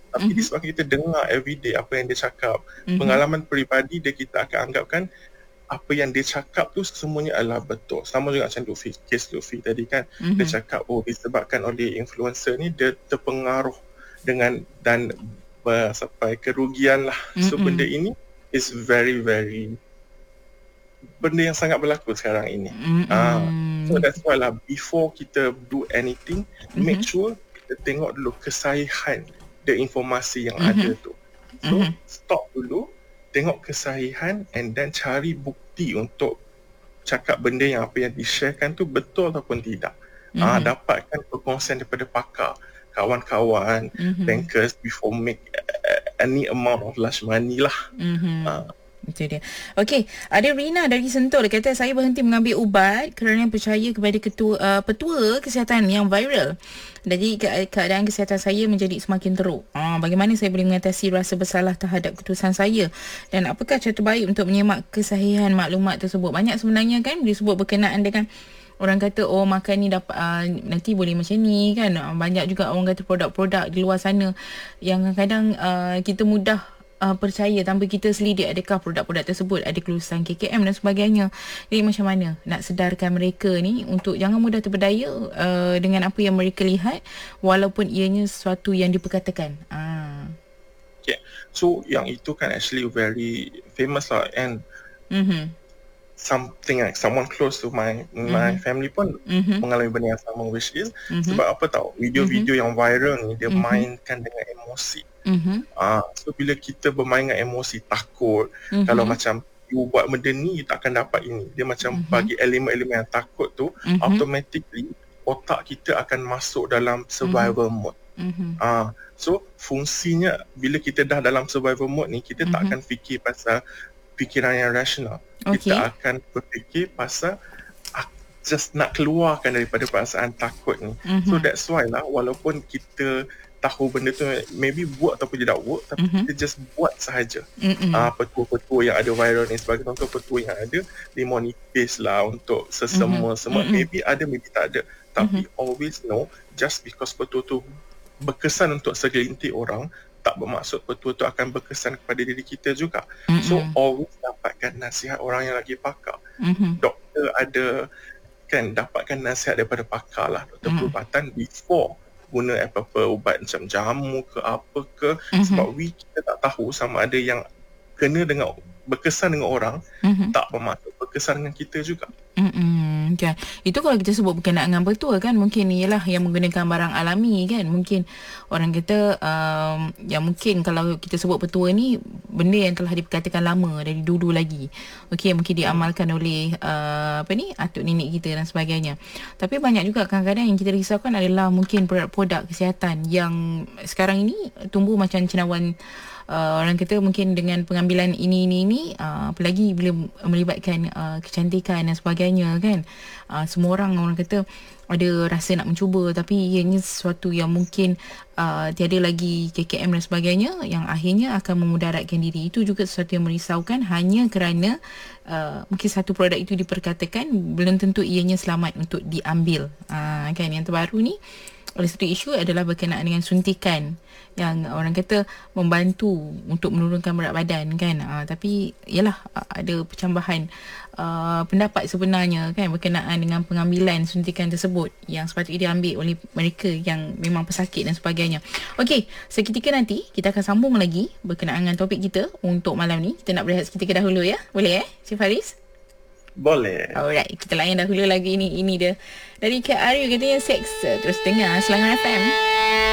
Tapi disebabkan kita dengar everyday apa yang dia cakap, pengalaman peribadi dia, kita akan anggapkan apa yang dia cakap tu semuanya adalah betul. Sama juga macam Luffy, kes Luffy tadi kan. Dia cakap, disebabkan oleh influencer ni, dia terpengaruh dengan dan sampai kerugian lah. So benda ini is very very benda yang sangat berlaku sekarang ini. So that's why lah, before kita do anything, make sure kita tengok dulu kesahihan the informasi yang ada tu. So stop dulu, tengok kesahihan, and then cari bukti untuk cakap benda yang apa yang di-sharekan tu betul ataupun tidak. Dapatkan perkongsian daripada pakar, kawan-kawan, bankers before make any amount of large money lah. Itu dia. Okey, ada Rina dari Sentul. Dia kata, saya berhenti mengambil ubat kerana percaya kepada petua kesihatan yang viral. Jadi keadaan kesihatan saya menjadi semakin teruk. Bagaimana saya boleh mengatasi rasa bersalah terhadap keputusan saya? Dan apakah cara terbaik untuk menyemak kesahihan maklumat tersebut? Banyak sebenarnya kan disebut berkenaan dengan orang kata, makan ni dapat nanti boleh macam ni kan. Banyak juga orang kata produk-produk di luar sana yang kadang-kadang kita mudah percaya tanpa kita selidik adakah produk-produk tersebut ada kelulusan KKM dan sebagainya. Jadi macam mana nak sedarkan mereka ni untuk jangan mudah terpedaya dengan apa yang mereka lihat walaupun ianya sesuatu yang diperkatakan. Okay. So yang itu kan actually very famous lah, and something like someone close to my family pun mengalami benda yang sama, which is sebab apa tahu, video-video yang viral ni dia mainkan dengan emosi. So bila kita bermain dengan emosi, takut, kalau macam you buat benda ni you tak akan dapat ini, dia macam bagi elemen-elemen yang takut tu, automatically otak kita akan masuk dalam survival mode. So fungsinya bila kita dah dalam survival mode ni, kita tak akan fikir pasal fikiran yang rasional. Kita akan berfikir pasal just nak keluarkan daripada perasaan takut ni. So that's why lah, walaupun kita tahu benda tu maybe work ataupun tidak work, tapi kita just buat sahaja. Petua-petua yang ada viral ni, sebagai contoh, petua yang ada limonipis lah untuk semua maybe ada, maybe tak ada, tapi always know, just because petua tu berkesan untuk segelintir orang, tak bermaksud petua tu akan berkesan kepada diri kita juga. So always dapatkan nasihat orang yang lagi pakar. Doktor ada kan, dapatkan nasihat daripada pakar lah, doktor perubatan, before guna apa-apa ubat macam jamu ke apa ke. Sebab kita tak tahu sama ada yang kena dengan berkesan dengan orang tak bermaksud berkesan dengan kita juga. Kan. Itu kalau kita sebut berkenaan dengan petua kan, mungkin ialah yang menggunakan barang alami kan. Mungkin orang kata yang mungkin kalau kita sebut petua ni benda yang telah diperkatakan lama dari dulu lagi. Okey, mungkin diamalkan oleh atuk nenek kita dan sebagainya. Tapi banyak juga kadang-kadang yang kita risaukan adalah mungkin produk-produk kesihatan yang sekarang ini tumbuh macam cendawan. Orang kata mungkin dengan pengambilan ini apalagi bila melibatkan kecantikan dan sebagainya kan, semua orang kata ada rasa nak mencuba, tapi ianya sesuatu yang mungkin tiada lagi KKM dan sebagainya yang akhirnya akan memudaratkan diri. Itu juga sesuatu yang merisaukan, hanya kerana mungkin satu produk itu diperkatakan belum tentu ianya selamat untuk diambil. Kan, yang terbaru ni oleh satu isu adalah berkenaan dengan suntikan yang orang kata membantu untuk menurunkan berat badan kan. Tapi yalah, ada percambahan pendapat sebenarnya kan berkenaan dengan pengambilan suntikan tersebut yang sepatutnya diambil oleh mereka yang memang pesakit dan sebagainya. Okey, seketika nanti kita akan sambung lagi berkenaan dengan topik kita untuk malam ni. Kita nak berehat seketika dahulu ya. Boleh Cik Faris? Boleh. Alright, kita layan dahulu lagi ini dia dari Kak Aryu, katanya seks. Terus dengar Selangor FM.